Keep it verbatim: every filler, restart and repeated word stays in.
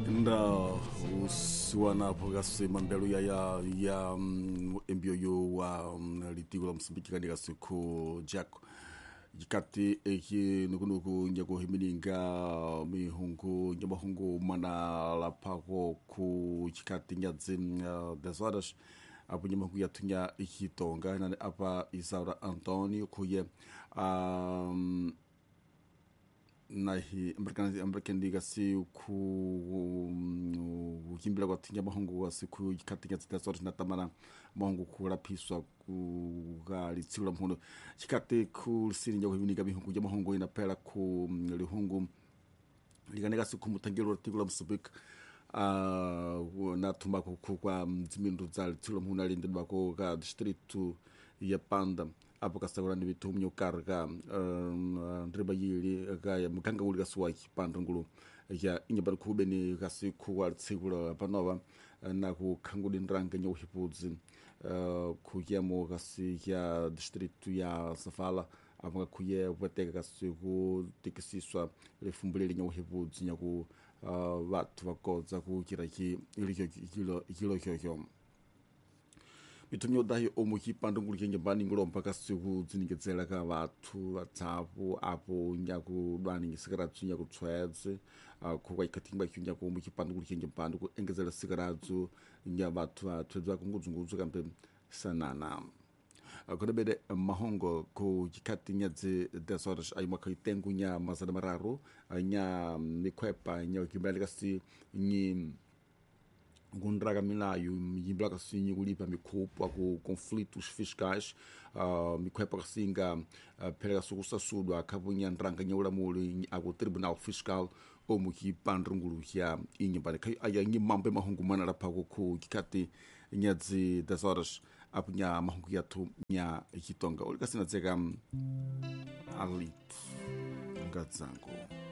nda usiwanapo kasi mandelo ya ya ya um, embioyo wa um, litiko la Msumbiki kanika siku jako jikati eki nukunuku njako himininga mihungu njamahungu mana lapako ku jikati nyazi uh, desodas apo njamahungu yatunya ikitonga nane apa Isaura Antonio kuye um, nahi amerikani amerikani gasi ku ukimbira kwa tinya mahungu wasi ku katika tsitsa na tamana mahungu kula piswa ku gali tsula mhono chikate ku sirinja ku binika bihungu ya mahungu ina pela ku lihungu likaneka siku mutangiro tikula Msumbiki uh, na tumbako ku kwa mzimindu za tsula mhono linde bako ka district ya Panda apo kasagura ni bitumyo karga um, ndriba yili ga mukanga uli gaswaki pandangulu ya inyabar kube ni kasi kuwa tsigura panova na ku kangudi ndrange nyo hipudzi uh, kuyemo kasi ya district ya Sofala apo kuye wateka kasi ku tikisiswa lefumbulele nyo hipudzi nyaku uh, watu wakoza ku kiraki ilikyo kilo kilo kyo bitumyo dahi omuki pandungulu kenge bani ngulo mpaka siku zinigezela ka watu watsapo apo nyaku dwani ngisikarazu nyaku tweze uh, kuwa ikatimba kyunya ko omuki pandungulu kenge pandu ku engezela sikarazu nya watu tweze kunguzunguzu kampe sanana uh, kodebede mahongo ku jikati nyaze desoras ay makaitengu nya mazana mararo uh, nya mikwepa nya kimbeleka si ni Gundraga milayo yiblaka sinyi kulipa mikopo ku conflitos fiscais uh, mikwepa kasinga uh, pela sukusa sudu akabunya ndranga nyaula muli aku tribunal fiscal omu ki pandrungulu ya inyambane kai aya nyi mambe mahungu mana rapako ku kikati nyazi das horas apunya mahungu yatu nya hitonga ulikasina tseka alit ngazango